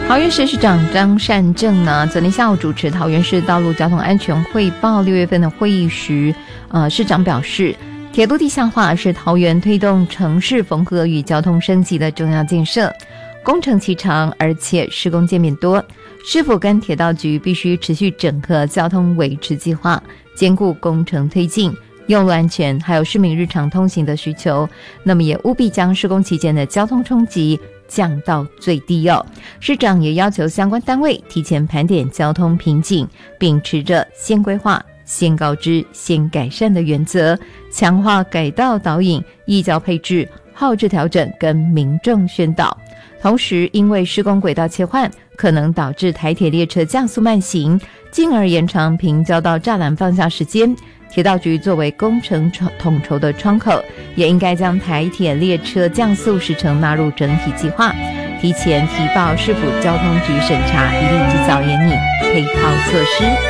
桃园市市长张善政呢，昨天下午主持桃园市道路交通安全汇报6月份的会议时，市长表示，铁路地下化是桃园推动城市缝合与交通升级的重要建设，工程期长，而且施工界面多，市府跟铁道局必须持续整合交通维持计划，兼顾工程推进、用路安全还有市民日常通行的需求，那么也务必将施工期间的交通冲击降到最低哦。市长也要求相关单位提前盘点交通瓶颈，秉持着先规划、先告知、先改善的原则，强化改道导引、义交配置、号志调整跟民众宣导。同时，因为施工轨道切换，可能导致台铁列车降速慢行，进而延长平交道栅栏放下时间。铁道局作为工程统筹的窗口，也应该将台铁列车降速时程纳入整体计划，提前提报市府交通局审查，一并及早研拟配套措施。